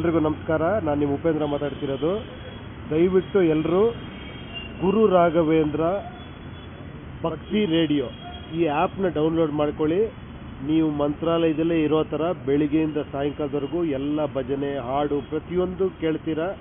ಎಲ್ರಿಗೂ ನಮಸ್ಕಾರ. ನಾನು ನಿಮ್ಮ ಉಪೇಂದ್ರ ಮಾತಾಡ್ತಿರೋದು. ದಯವಿಟ್ಟು ಎಲ್ಲರೂ ಗುರು ರಾಘವೇಂದ್ರ ಭಕ್ತಿ ರೇಡಿಯೋ ಈ ಆ್ಯಪ್ನ ಡೌನ್ಲೋಡ್ ಮಾಡ್ಕೊಳ್ಳಿ. ನೀವು ಮಂತ್ರಾಲಯದಲ್ಲೇ ಇರೋ ಥರ ಬೆಳಿಗ್ಗೆಯಿಂದ ಸಾಯಂಕಾಲದವರೆಗೂ ಎಲ್ಲ ಭಜನೆ ಹಾಡು ಪ್ರತಿಯೊಂದು ಕೇಳ್ತೀರಾ.